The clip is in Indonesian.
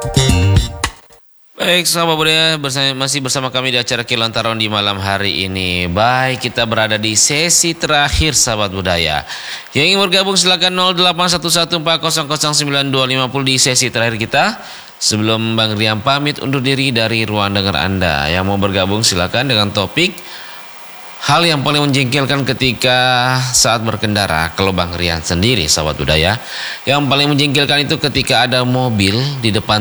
Baik, sahabat budaya, masih bersama kami di acara Kilantaran di malam hari ini. Baik, kita berada di sesi terakhir, sahabat budaya. Yang ingin bergabung silakan 0811400950 di sesi terakhir kita. Sebelum Bang Rian pamit undur diri dari ruang dengar Anda. Yang mau bergabung silakan dengan topik hal yang paling menjengkelkan ketika saat berkendara. Kalau Bang Rian sendiri, sahabat budaya, yang paling menjengkelkan itu ketika ada mobil di depan